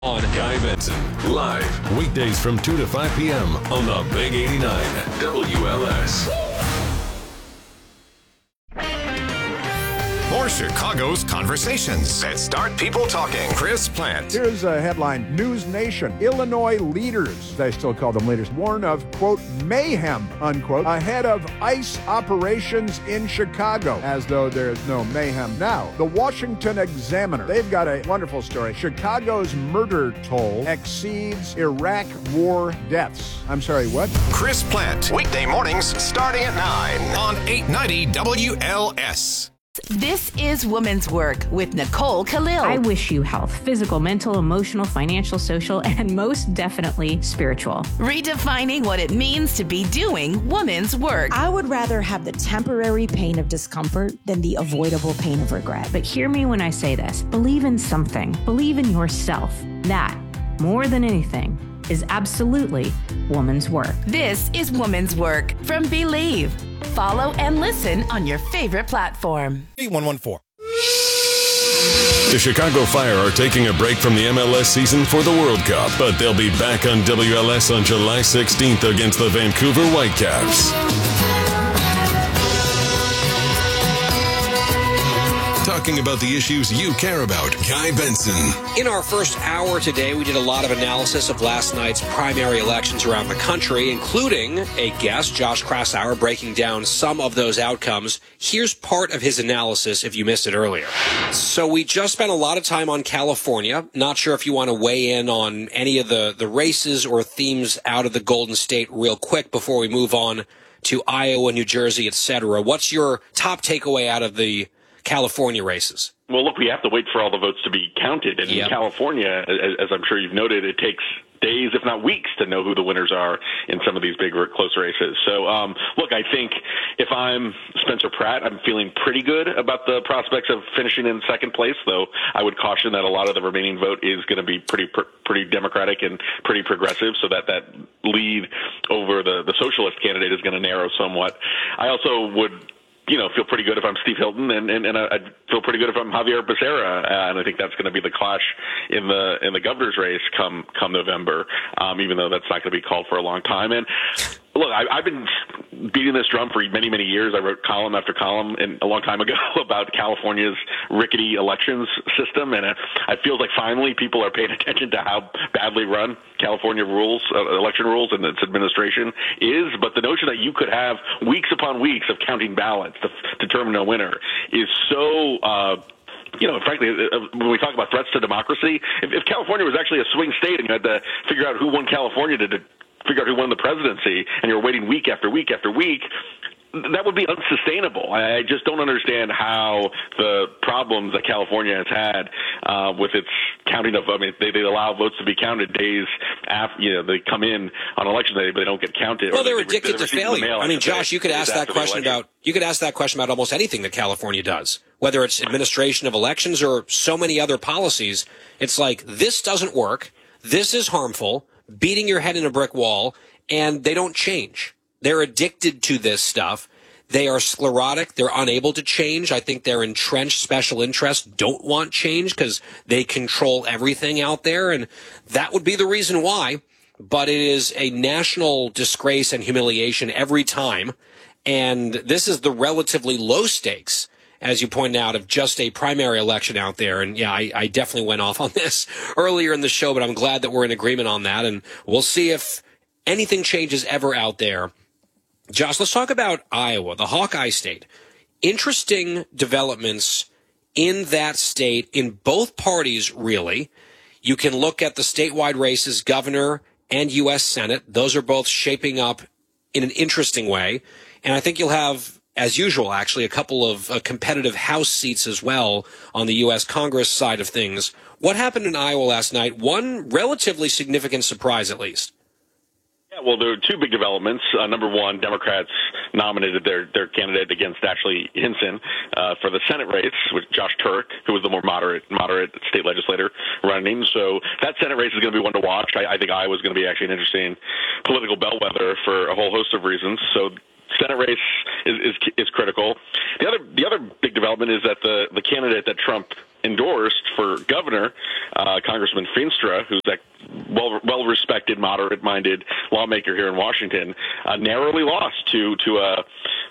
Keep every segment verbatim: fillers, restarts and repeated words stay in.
On Guy Benson, live weekdays from two to five p.m. on the Big eighty-nine W L S. For Chicago's conversations that start people talking. Chris Plant. Here's a headline. News Nation. Illinois leaders, they still call them leaders, warn of, quote, mayhem, unquote, ahead of ICE operations in Chicago, as though there's no mayhem now. The Washington Examiner, they've got a wonderful story. Chicago's murder toll exceeds Iraq war deaths. I'm sorry, what? Chris Plant. Weekday mornings starting at nine on eight ninety W L S. This is Woman's Work with Nicole Khalil. I wish you health, physical, mental, emotional, financial, social, and most definitely spiritual. Redefining what it means to be doing woman's work. I would rather have the temporary pain of discomfort than the avoidable pain of regret. But hear me when I say this. Believe in something. Believe in yourself. That, more than anything, is absolutely woman's work. This is Woman's Work from Believe. Follow and listen on your favorite platform. one one four. The Chicago Fire are taking a break from the M L S season for the World Cup, but they'll be back on W L S on July sixteenth against the Vancouver Whitecaps. Talking about the issues you care about. Guy Benson. In our first hour today, we did a lot of analysis of last night's primary elections around the country, including a guest, Josh Kraushaar, breaking down some of those outcomes. Here's part of his analysis if you missed it earlier. So we just spent a lot of time on California. Not sure if you want to weigh in on any of the, the races or themes out of the Golden State real quick before we move on to Iowa, New Jersey, et cetera. What's your top takeaway out of the California races? Well, look, we have to wait for all the votes to be counted. And yep. in California, as, as I'm sure you've noted, it takes days, if not weeks, to know who the winners are in some of these big, close races. So, um, look, I think if I'm Spencer Pratt, I'm feeling pretty good about the prospects of finishing in second place, though I would caution that a lot of the remaining vote is going to be pretty pretty Democratic and pretty progressive, so that that lead over the, the socialist candidate is going to narrow somewhat. I also would you know, feel pretty good if I'm Steve Hilton, and, and, and I'd feel pretty good if I'm Javier Becerra, and I think that's going to be the clash in the in the governor's race come come November, um, even though that's not going to be called for a long time. And look, I, I've been beating this drum for many, many years. I wrote column after column in, a long time ago about California's rickety elections system, and it, it feels like finally people are paying attention to how badly run California rules, uh, election rules, and its administration is. But the notion that you could have weeks upon weeks of counting ballots to f- determine a winner is so uh, you know, frankly, when we talk about threats to democracy, if, if California was actually a swing state and you had to figure out who won California to, to figure out who won the presidency, and you're waiting week after week after week, that would be unsustainable. I just don't understand how the problems that California has had uh, with its counting of, I mean, they, they allow votes to be counted days after, you know, they come in on election day, but they don't get counted. Well, they're addicted to failure. I mean, Josh, you could ask that question about, you could ask that question about almost anything that California does, whether it's administration of elections or so many other policies. It's like, this doesn't work. This is harmful, beating your head in a brick wall, and they don't change. They're addicted to this stuff. They are sclerotic. They're unable to change. I think their entrenched special interests don't want change because they control everything out there, and that would be the reason why. But it is a national disgrace and humiliation every time, and this is the relatively low stakes, as you pointed out, of just a primary election out there. And yeah, I, I definitely went off on this earlier in the show, but I'm glad that we're in agreement on that, and we'll see if anything changes ever out there. Josh, let's talk about Iowa, the Hawkeye state. Interesting developments in that state, in both parties, really. You can look at the statewide races, governor and U S Senate. Those are both shaping up in an interesting way. And I think you'll have, as usual, actually, a couple of uh, competitive House seats as well on the U S Congress side of things. What happened in Iowa last night? One relatively significant surprise, at least. Yeah, well, there are two big developments. Uh, number one, Democrats nominated their, their candidate against Ashley Hinson uh, for the Senate race with Josh Turk, who was the more moderate moderate state legislator running. So that Senate race is going to be one to watch. I, I think Iowa's going to be actually an interesting political bellwether for a whole host of reasons. So Senate race is, is is critical. The other the other big development is that the, the candidate that Trump endorsed for governor, uh, Congressman Feenstra, who's that well well respected, moderate minded lawmaker here in Washington, uh, narrowly lost to to a,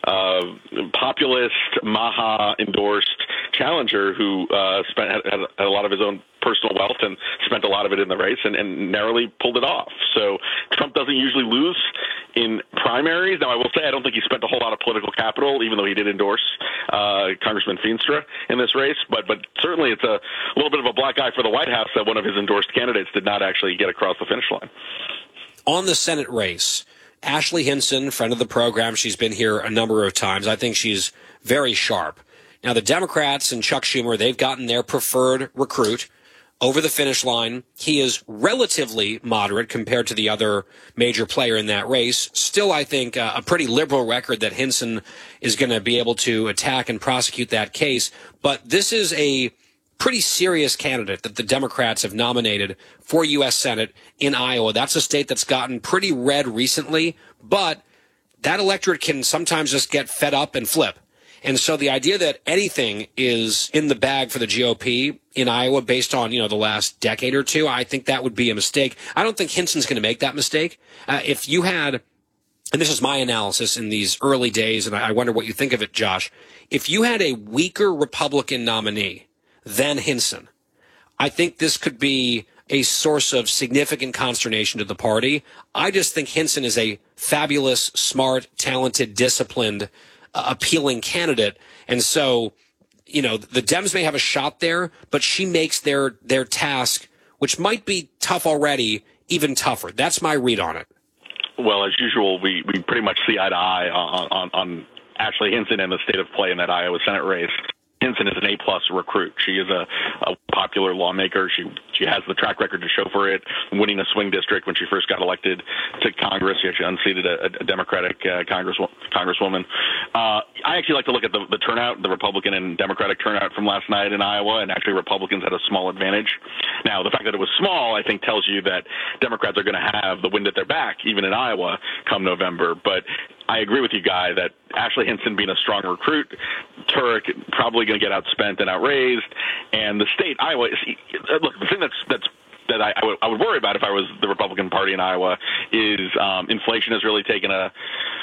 a populist, Maha endorsed challenger who uh, spent had, had a lot of his own personal wealth and spent a lot of it in the race and, and narrowly pulled it off. So Trump doesn't usually lose in primaries. Now, I will say I don't think he spent a whole lot of political capital, even though he did endorse uh, Congressman Feenstra in this race. But but certainly it's a, a little bit of a black eye for the White House that one of his endorsed candidates did not actually get across the finish line. On the Senate race, Ashley Hinson, friend of the program, she's been here a number of times. I think she's very sharp. Now, the Democrats and Chuck Schumer, they've gotten their preferred recruit over the finish line. He is relatively moderate compared to the other major player in that race. Still, I think, uh, a pretty liberal record that Hinson is going to be able to attack and prosecute that case. But this is a pretty serious candidate that the Democrats have nominated for U S Senate in Iowa. That's a state that's gotten pretty red recently, but that electorate can sometimes just get fed up and flip. And so the idea that anything is in the bag for the G O P in Iowa based on, you know, the last decade or two, I think that would be a mistake. I don't think Hinson's going to make that mistake. Uh, if you had, and this is my analysis in these early days, and I wonder what you think of it, Josh, if you had a weaker Republican nominee than Hinson, I think this could be a source of significant consternation to the party. I just think Hinson is a fabulous, smart, talented, disciplined, uh, appealing candidate. And so, you know, the Dems may have a shot there, but she makes their their task, which might be tough already, even tougher. That's my read on it. Well, as usual, we, we pretty much see eye to eye on, on, on Ashley Hinson and the state of play in that Iowa Senate race. Hinson is an A-plus recruit. She is a, a popular lawmaker. She she has the track record to show for it, winning a swing district when she first got elected to Congress. She actually unseated a, a Democratic uh, Congress, congresswoman. Uh, I actually like to look at the, the turnout, the Republican and Democratic turnout from last night in Iowa, and actually Republicans had a small advantage. Now, the fact that it was small, I think, tells you that Democrats are going to have the wind at their back, even in Iowa, come November. But I agree with you, Guy, that Ashley Hinson being a strong recruit, Turek probably going to get outspent and outraised, and the state, Iowa, is, look, the thing that's that's that I, I, would, I would worry about if I was the Republican Party in Iowa is um, inflation has really taken a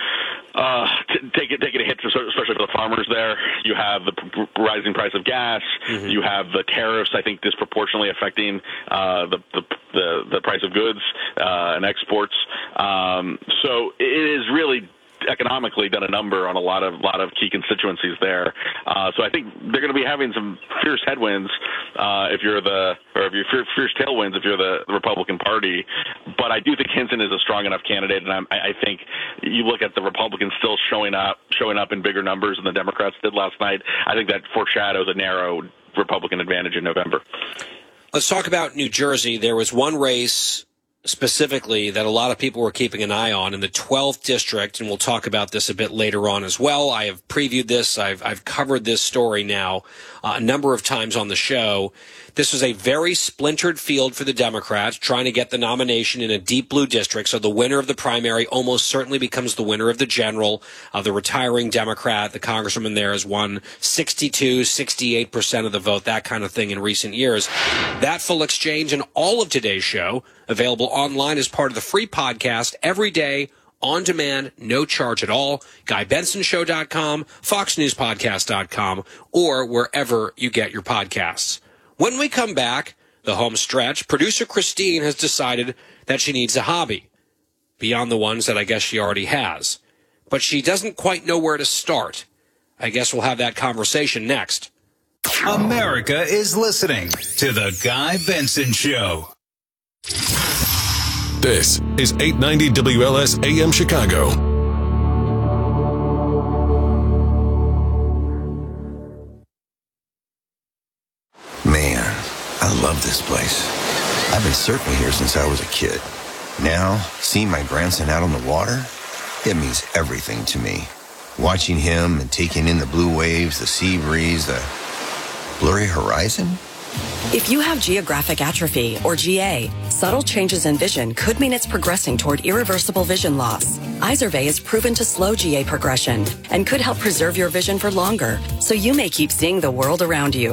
uh, t- take it, taking a hit, especially for the farmers there. You have the p- rising price of gas. Mm-hmm. You have the tariffs, I think, disproportionately affecting uh, the, the the the price of goods uh, and exports. Um, so it is really economically done a number on a lot of lot of key constituencies there. Uh, so I think they're going to be having some fierce headwinds uh, if you're the, or if you're fierce tailwinds if you're the, the Republican Party. But I do think Hinson is a strong enough candidate, and I'm, I think you look at the Republicans still showing up, showing up in bigger numbers than the Democrats did last night. I think that foreshadows a narrow Republican advantage in November. Let's talk about New Jersey. There was one race specifically that a lot of people were keeping an eye on in the twelfth district, and we'll talk about this a bit later on as well. I have previewed this. I've, I've covered this story now uh, a number of times on the show. This was a very splintered field for the Democrats, trying to get the nomination in a deep blue district. So the winner of the primary almost certainly becomes the winner of the general. Uh, the retiring Democrat, the congresswoman there, has won sixty-two, sixty-eight percent of the vote, that kind of thing in recent years. That full exchange and all of today's show available online as part of the free podcast every day, on demand, no charge at all. Guy Benson Show dot com, Fox News Podcast dot com, or wherever you get your podcasts. When we come back, the home stretch, producer Christine has decided that she needs a hobby, beyond the ones that I guess she already has. But she doesn't quite know where to start. I guess we'll have that conversation next. America is listening to The Guy Benson Show. This is eight ninety W L S A M Chicago. Man, I love this place. I've been surfing here since I was a kid. Now, seeing my grandson out on the water, it means everything to me. Watching him and taking in the blue waves, the sea breeze, the blurry horizon. If you have geographic atrophy, or G A, subtle changes in vision could mean it's progressing toward irreversible vision loss. Izervay is proven to slow G A progression and could help preserve your vision for longer, so you may keep seeing the world around you.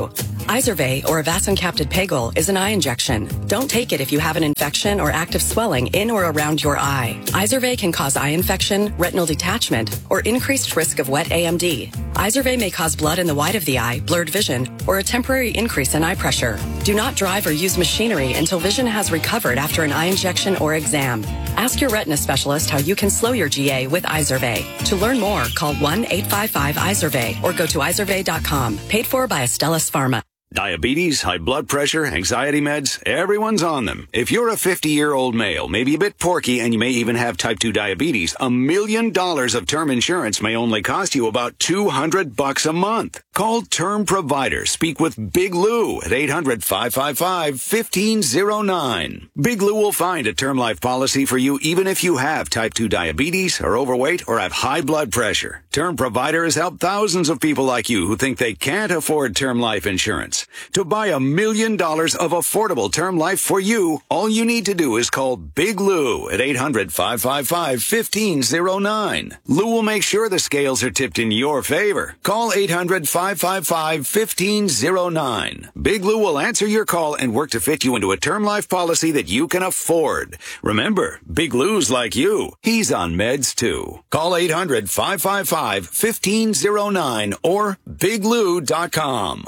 Izervay, or Avastin-capted Pegol, is an eye injection. Don't take it if you have an infection or active swelling in or around your eye. Izervay can cause eye infection, retinal detachment, or increased risk of wet A M D. Izervay may cause blood in the white of the eye, blurred vision, or a temporary increase in eye pressure. Do not drive or use machinery until vision has recovered after an eye injection or exam. Ask your retina specialist how you can slow your G A with Izervay. To learn more, call one eight five five Izervay or go to izervay dot com. Paid for by Astellas Pharma. Diabetes, high blood pressure, anxiety meds, everyone's on them. If you're a fifty-year-old male, maybe a bit porky, and you may even have type two diabetes, a million dollars of term insurance may only cost you about two hundred bucks a month. Call Term Provider. Speak with Big Lou at eight hundred, five five five, one five zero nine. Big Lou will find a term life policy for you even if you have type two diabetes, are overweight, or have high blood pressure. Term Provider has helped thousands of people like you who think they can't afford term life insurance. To buy a million dollars of affordable term life for you, all you need to do is call Big Lou at eight hundred, five five five, one five zero nine. Lou will make sure the scales are tipped in your favor. Call eight hundred, five five five, one five zero nine. Big Lou will answer your call and work to fit you into a term life policy that you can afford. Remember, Big Lou's like you. He's on meds too. Call eight hundred, five five five, one five zero nine or big lou dot com.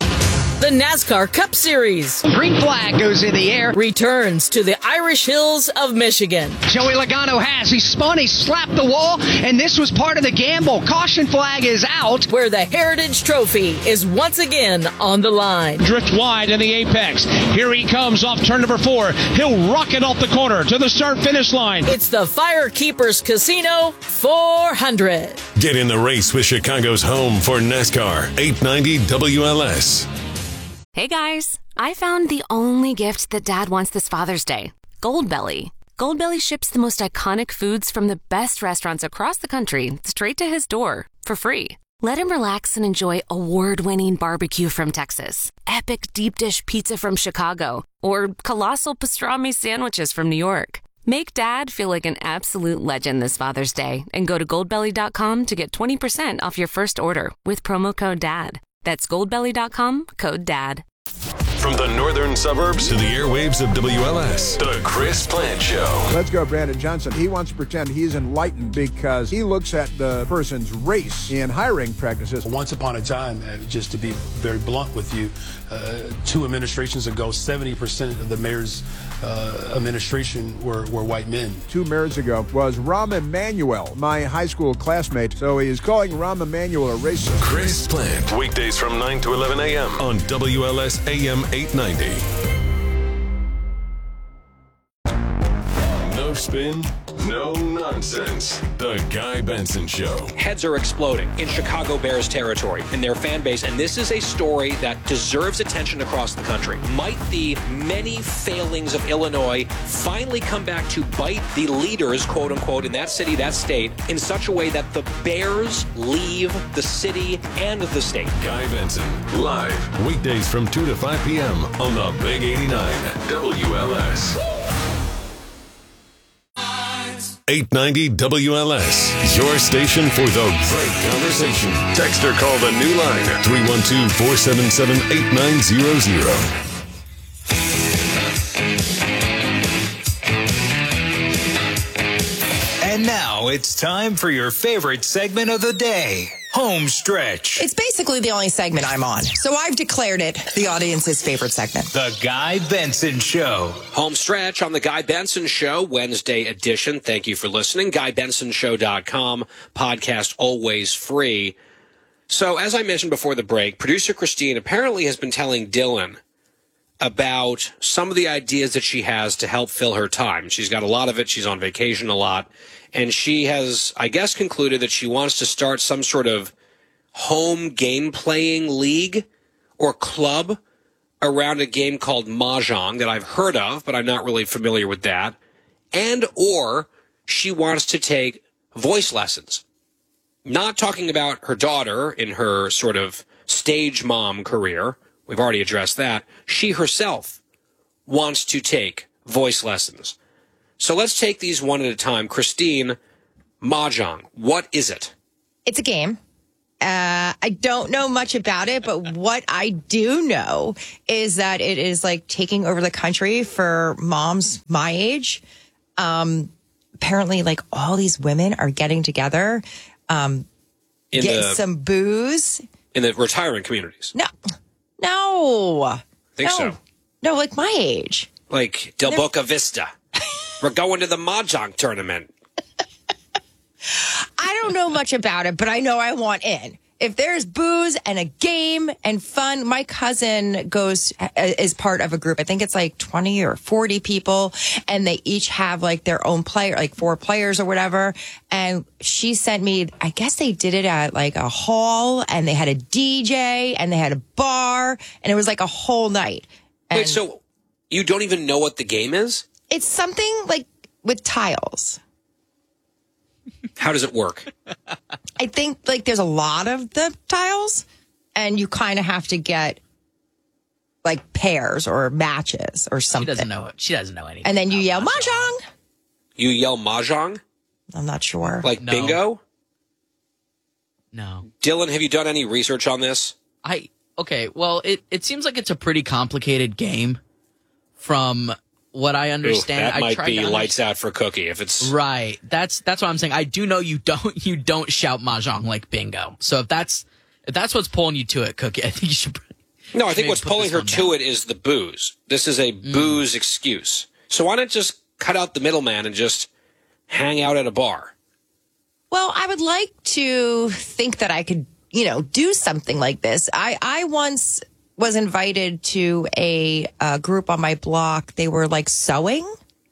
The NASCAR Cup Series. Green flag goes in the air. Returns to the Irish Hills of Michigan. Joey Logano has. He spun, he slapped the wall, and this was part of the gamble. Caution flag is out. Where the Heritage Trophy is once again on the line. Drift wide in the apex. Here he comes off turn number four. He'll rocket off the corner to the start-finish line. It's the Firekeepers Casino four hundred. Get in the race with Chicago's home for NASCAR, eight ninety W L S. Hey guys, I found the only gift that Dad wants this Father's Day. Goldbelly. Goldbelly ships the most iconic foods from the best restaurants across the country straight to his door for free. Let him relax and enjoy award-winning barbecue from Texas, epic deep dish pizza from Chicago, or colossal pastrami sandwiches from New York. Make Dad feel like an absolute legend this Father's Day and go to goldbelly dot com to get twenty percent off your first order with promo code DAD. That's goldbelly dot com, code DAD. From the northern suburbs to the airwaves of W L S, The Chris Plant Show. Let's go, Brandon Johnson. He wants to pretend he's enlightened because he looks at the person's race in hiring practices. Once upon a time, uh, just to be very blunt with you, uh, two administrations ago, seventy percent of the mayor's uh, administration were, were white men. Two mayors ago was Rahm Emanuel, my high school classmate. So he is calling Rahm Emanuel a racist. Chris Plant, weekdays from nine to eleven a.m. on W L S A M eight ninety. No spin, no nonsense. The Guy Benson Show. Heads are exploding in Chicago Bears territory in their fan base, and this is a story that deserves attention across the country. Might the many failings of Illinois finally come back to bite the leaders, quote unquote, in that city, that state, in such a way that the Bears leave the city and the state? Guy Benson, live, weekdays from two to five p.m. on the Big eighty-nine W L S. eight ninety W L S, your station for the right conversation. Text or call the new line, three one two, four seven seven, eight nine zero zero. And now it's time for your favorite segment of the day, Home Stretch. It's basically the only segment I'm on, so I've declared it the audience's favorite segment. The Guy Benson Show. Home Stretch on the Guy Benson Show, Wednesday edition. Thank you for listening. guy benson show dot com. Podcast always free. So, as I mentioned before the break, producer Christine apparently has been telling Dylan about some of the ideas that she has to help fill her time. She's got a lot of it. She's on vacation a lot. And she has, I guess, concluded that she wants to start some sort of home game playing league or club around a game called Mahjong that I've heard of, but I'm not really familiar with that. And or she wants to take voice lessons. Not talking about her daughter in her sort of stage mom career. We've already addressed that. She herself wants to take voice lessons. So let's take these one at a time. Christine, Mahjong, what is it? It's a game. Uh, I don't know much about it, but what I do know is that it is like taking over the country for moms my age. Um, apparently, like all these women are getting together, um, in getting the, some booze. In the retirement communities. No, no. I think no. so. No, like my age. Like Del Boca Vista. We're going to the Mahjong tournament. I don't know much about it, but I know I want in. If there's booze and a game and fun, my cousin goes is part of a group. I think it's like twenty or forty people, and they each have like their own player, like four players or whatever. And she sent me, I guess they did it at like a hall, and they had a D J and they had a bar, and it was like a whole night. And wait, so you don't even know what the game is? It's something like with tiles. How does it work? I think like there's a lot of the tiles, and you kind of have to get like pairs or matches or something. She doesn't know. She doesn't know anything. And then you yell mahjong. mahjong. You yell mahjong? I'm not sure. Like No. bingo? No. Dylan, have you done any research on this? I okay. Well, it it seems like it's a pretty complicated game. From what I understand, Ooh, that I might tried be to lights out for Cookie if it's right. That's that's what I'm saying. I do know you don't you don't shout mahjong like bingo. So if that's if that's what's pulling you to it, Cookie, I think you should. No, I should think maybe what's put pulling this her one to down. it is the booze. This is a Mm. booze excuse. So why not just cut out the middleman and just hang out at a bar? Well, I would like to think that I could, you know, do something like this. I I once was invited to a, a group on my block. They were like sewing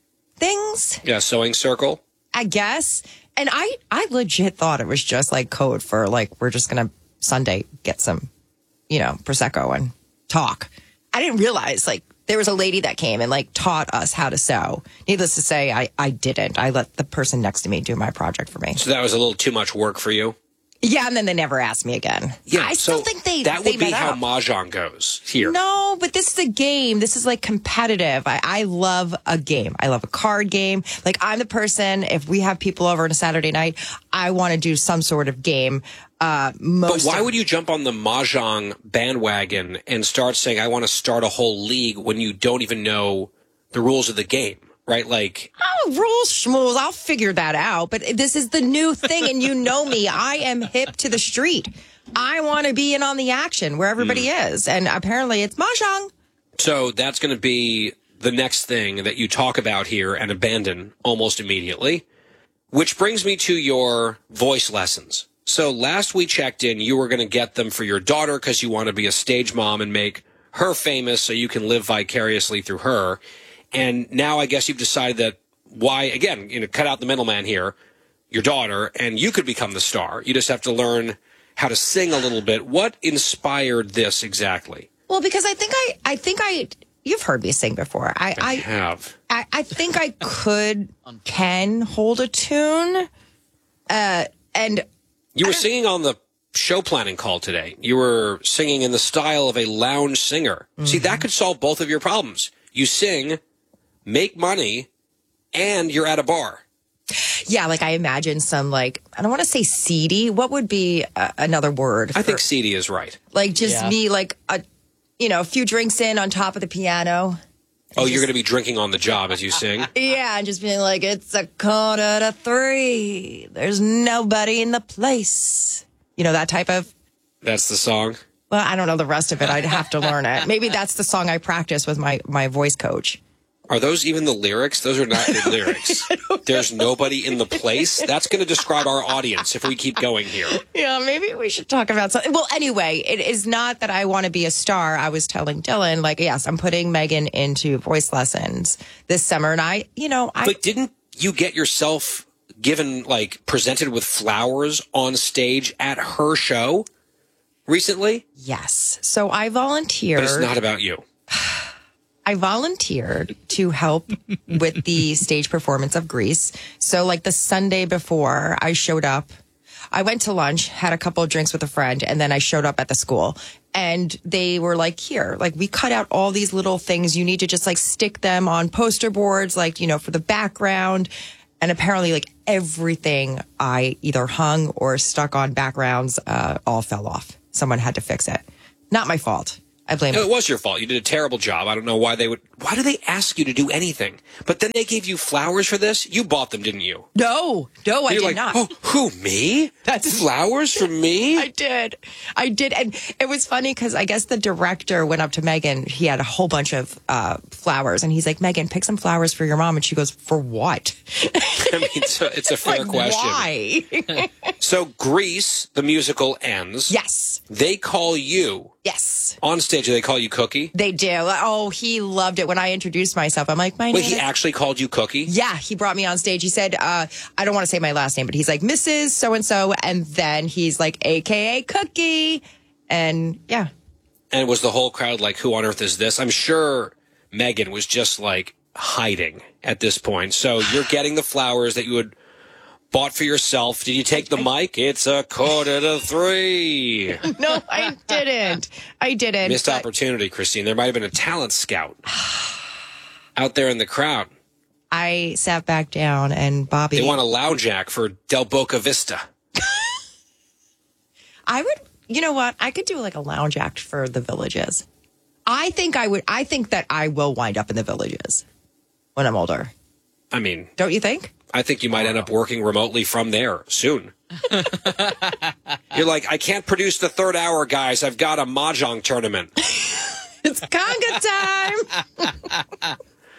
things, Yeah, sewing circle. I guess. And I, I legit thought it was just like code for like, we're just going to Sunday get some, you know, Prosecco and talk. I didn't realize like there was a lady that came and like taught us how to sew. Needless to say, I, I didn't. I let the person next to me do my project for me. So that was a little too much work for you? Yeah, and then they never asked me again. Yeah, I so still think they that they would be met how up. mahjong goes here. No, but this is a game. This is like competitive. I, I love a game. I love a card game. Like I'm the person, if we have people over on a Saturday night, I want to do some sort of game. Uh, most But why of- would you jump on the mahjong bandwagon and start saying, I want to start a whole league when you don't even know the rules of the game, right? Like, Oh, rules, schmools. I'll figure that out. But this is the new thing, and you know me. I am hip to the street. I want to be in on the action where everybody Hmm. is. And apparently it's mahjong. so that's going to be the next thing that you talk about here and abandon almost immediately, which brings me to your voice lessons. So last we checked in, you were going to get them for your daughter because you want to be a stage mom and make her famous so you can live vicariously through her. And now I guess you've decided that why, again, you know, cut out the middleman here, your daughter, and you could become the star. You just have to learn how to sing a little bit. What inspired this exactly? Well, because I think I, I think I, you've heard me sing before. I, I I have. I, I think I could, can hold a tune. Uh, and You were singing on the show planning call today. You were singing in the style of a lounge singer. See, that could solve both of your problems. You sing, make money, and you're at a bar. yeah, like I imagine some like, I don't want to say seedy. What would be uh, another word? I for- think seedy is right. like just Yeah. me, like a, you know, a few drinks in on top of the piano. Oh, you're going to be drinking on the job as you sing? Yeah, and just being like, it's a quarter to three. There's nobody in the place. You know, that type of, That's the song? well, I don't know the rest of it. I'd have to learn it. Maybe that's the song I practice with my, my voice coach. Are those even the lyrics? Those are not the lyrics. There's nobody in the place. That's going to describe our audience if we keep going here. Yeah, maybe we should talk about something. Well, anyway, it is not that I want to be a star. I was telling Dylan, like, yes, I'm putting Megan into voice lessons this summer. And I, you know, I. But didn't you get yourself given, like, presented with flowers on stage at her show recently? Yes. So I volunteered. But it's not about you. I volunteered to help with the stage performance of Grease. So like the Sunday before I showed up, I went to lunch, had a couple of drinks with a friend, and then I showed up at the school. And they were like, here, like we cut out all these little things. You need to just like stick them on poster boards, like, you know, for the background. And apparently, like, everything I either hung or stuck on backgrounds uh, all fell off. Someone had to fix it. Not my fault. I blame no, it was your fault. You did a terrible job. I don't know why they would. Why do they ask you to do anything? But then they gave you flowers for this? You bought them, didn't you? No. No, I You're did like, not. Oh, who, me? That's flowers for me? I did. I did. And it was funny because I guess the director went up to Megan. He had a whole bunch of uh, flowers. And he's like, Megan, pick some flowers for your mom. And she goes, for what? I mean, it's a, it's a fair like, question. Why? So Grease, the musical, ends. Yes. They call you. Yes. On stage, do they call you Cookie? They do. Oh, he loved it when I introduced myself. I'm like, my Wait, name he is- actually called you Cookie? Yeah, he brought me on stage. He said, uh, I don't want to say my last name, but he's like, Missus So-and-so. And then he's like, A K A Cookie. And yeah. And was the whole crowd like, who on earth is this? I'm sure Megan was just like hiding at this point. So you're getting the flowers that you had bought for yourself. Did you take the mic? It's a quarter to three. No, I didn't. I didn't. Missed but- opportunity, Christine. There might have been a talent scout out there in the crowd. I sat back down and Bobby. They want a lounge act for Del Boca Vista. I would, you know what? I could do like a lounge act for the Villages. I think I would, I think that I will wind up in the Villages when I'm older. I mean, don't you think? I think you might end up working remotely from there soon. You're like, I can't produce the third hour, guys. I've got a mahjong tournament. It's conga time.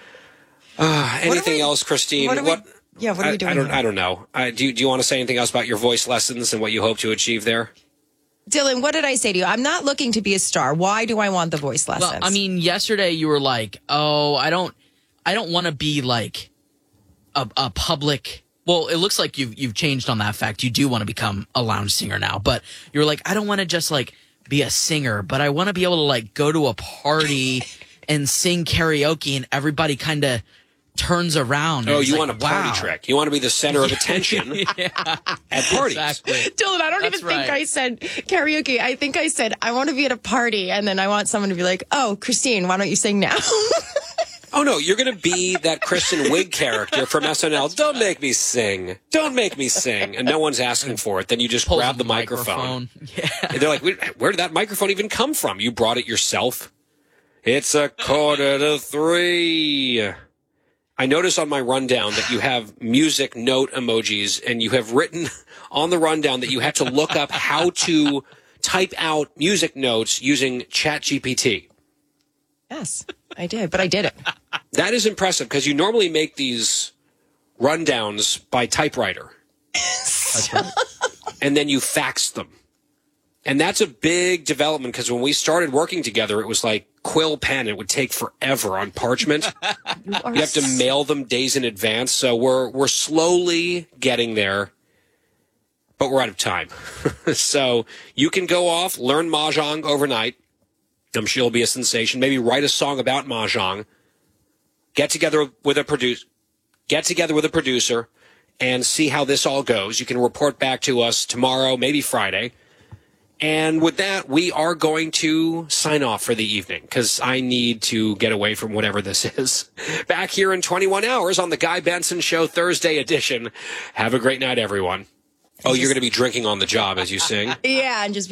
Uh, anything we, else, Christine? What? Are what we, yeah, what are I, we doing? I don't. here? I don't know. I, do. Do you want to say anything else about your voice lessons and what you hope to achieve there? Dylan, what did I say to you? I'm not looking to be a star. Why do I want the voice lessons? Well, I mean, yesterday you were like, "Oh, I don't, I don't want to be like a, a public." Well, it looks like you've you've changed on that fact. You do want to become a lounge singer now, but you're like, I don't want to just like be a singer, but I want to be able to like go to a party and sing karaoke, and everybody kind of turns around. Oh, you like, want a party wow. trick. You want to be the center of attention yeah. at parties. Exactly. Dylan, I don't That's even think right. I said karaoke. I think I said I want to be at a party, and then I want someone to be like, "Oh, Christine, why don't you sing now?" Oh, no, you're going to be that Kristen Wiig character from S N L. Don't make me sing. Don't make me sing. And no one's asking for it. Then you just Pulls grab the the microphone. microphone. Yeah. And they're like, where, where did that microphone even come from? You brought it yourself? It's a quarter to three. I notice on my rundown that you have music note emojis, and you have written on the rundown that you had to look up how to type out music notes using ChatGPT. Yes, I did, but I did it. That is impressive because you normally make these rundowns by typewriter. That's right. And then you fax them. And that's a big development because when we started working together, it was like quill pen. It would take forever on parchment. You have to mail them days in advance. So we're we're slowly getting there, but we're out of time. So you can go off, learn mahjong overnight. I'm sure you'll be a sensation. Maybe write a song about mahjong. Get together with a producer. Get together with a producer and see how this all goes. You can report back to us tomorrow, maybe Friday. And with that, we are going to sign off for the evening because I need to get away from whatever this is. Back here in twenty-one hours on the Guy Benson Show Thursday edition. Have a great night, everyone. Oh, you're going to be drinking on the job as you sing? Yeah, and just